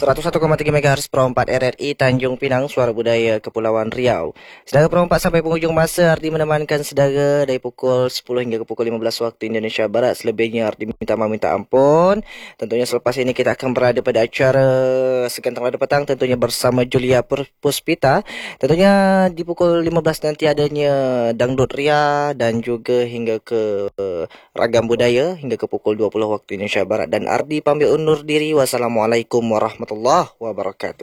101,3 MHz Pro 4 RRI Tanjung Pinang, Suara Budaya Kepulauan Riau. Saudara Pro 4 sampai penghujung masa, Ardi menemankan saudara dari pukul 10 hingga ke pukul 15 waktu Indonesia Barat. Selebihnya Ardi meminta ampun. Tentunya selepas ini kita akan berada pada acara Segantang Lada Petang, tentunya bersama Julia Puspita. Tentunya di pukul 15 nanti adanya Dangdut Ria dan juga hingga ke Ragam Budaya hingga ke pukul 20 waktu Indonesia Barat. Dan Ardi pamit undur diri. Wassalamualaikum warahmatullahi wabarakatuh.